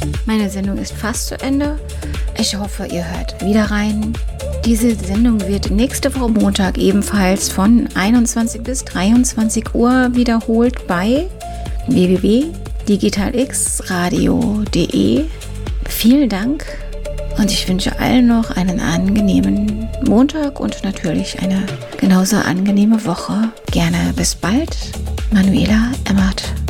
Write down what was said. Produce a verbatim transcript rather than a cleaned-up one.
Meine Sendung ist fast zu Ende. Ich hoffe, ihr hört wieder rein. Diese Sendung wird nächste Woche Montag ebenfalls von einundzwanzig bis dreiundzwanzig Uhr wiederholt bei w w w punkt digitalxradio punkt de. Vielen Dank und ich wünsche allen noch einen angenehmen Montag und natürlich eine genauso angenehme Woche. Gerne bis bald. Manuela Emmert.